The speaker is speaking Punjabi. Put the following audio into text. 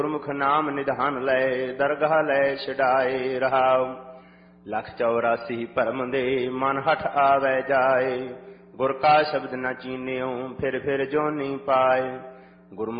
ਗੁਰਮੁਖ ਨਾਮ ਨਿਧਾਨ ਲੈ ਦਰਗਾਹ ਲੈ ਛਡਾਏ ਰਹਾਉ। 184 ਭਰਮ ਦੇ ਮਨ ਹਠ ਆਵੈ ਜਾਏ। ਗੁਰ ਕਾ ਸ਼ਬਦ ਨ ਚੀਨਿਓ ਫਿਰ ਜੋਨੀ ਪਾਏ। ਗੁਰਮੁਖ